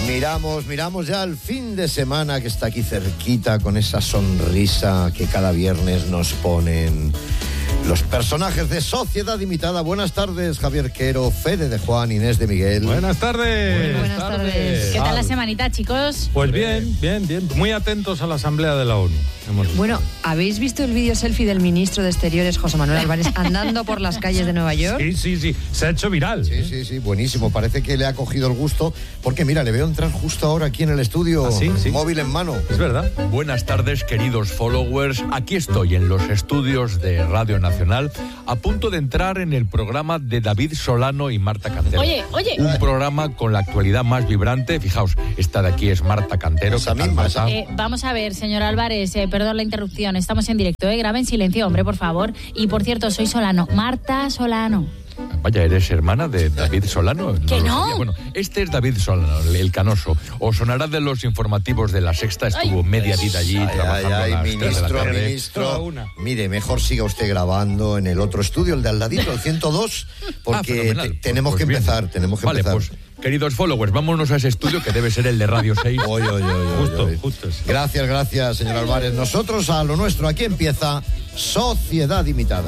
Miramos ya el fin de semana que está aquí cerquita, con esa sonrisa que cada viernes nos ponen los personajes de Sociedad Imitada. Buenas tardes, Javier Quero, Fede de Juan, Inés de Miguel. Buenas tardes. Buenas tardes. ¿Qué tal la semanita, chicos? Pues bien. Muy atentos a la Asamblea de la ONU. Bueno, ¿habéis visto el vídeo selfie del ministro de Exteriores, José Manuel Álvarez, andando por las calles de Nueva York? Sí. Se ha hecho viral. Sí, buenísimo. Parece que le ha cogido el gusto, porque mira, le veo entrar justo ahora aquí en el estudio, sí. móvil en mano. Es verdad. Buenas tardes, queridos followers. Aquí estoy en los estudios de Radio Nacional, a punto de entrar en el programa de David Solano y Marta Cantero. Oye. Un programa con la actualidad más vibrante. Fijaos, esta de aquí es Marta Cantero. Esa misma, esa. Vamos a ver, señor Álvarez, perdón la interrupción, estamos en directo, grabe en silencio, hombre, por favor. Y por cierto, soy Solano, Marta Solano. Vaya, ¿eres hermana de David Solano? ¿Que lo no? sabía. Bueno, este es David Solano, el canoso. Os sonará de los informativos de La Sexta. Estuvo media vida allí trabajando a las 3 de la tarde. Ministro. Mire, mejor siga usted grabando en el otro estudio, el de al ladito, el 102, porque tenemos que empezar. Vale, pues, queridos followers, vámonos a ese estudio que debe ser el de Radio 6. Justo. Gracias, señor Álvarez. Nosotros a lo nuestro. Aquí empieza Sociedad Imitada.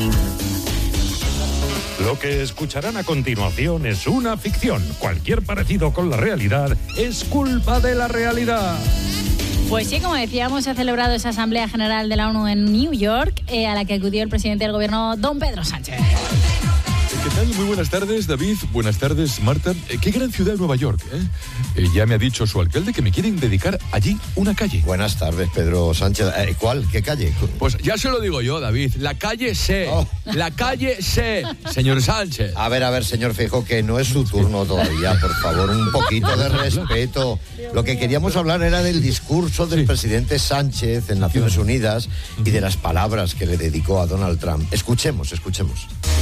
Lo que escucharán a continuación es una ficción. Cualquier parecido con la realidad es culpa de la realidad. Pues sí, como decíamos, se ha celebrado esa Asamblea General de la ONU en New York, a la que acudió el presidente del gobierno, don Pedro Sánchez. ¿Qué tal? Muy buenas tardes, David. Buenas tardes, Marta. Qué gran ciudad Nueva York, ¿eh? Ya me ha dicho su alcalde que me quieren dedicar allí una calle. Buenas tardes, Pedro Sánchez. ¿Cuál? ¿Qué calle? Pues ya se lo digo yo, David. La calle C. Oh. La calle C, señor Sánchez. A ver, señor Feijóo, que no es su turno todavía, por favor, un poquito de respeto. Lo que queríamos hablar era del discurso del presidente Sánchez en Naciones Unidas y de las palabras que le dedicó a Donald Trump. Escuchemos.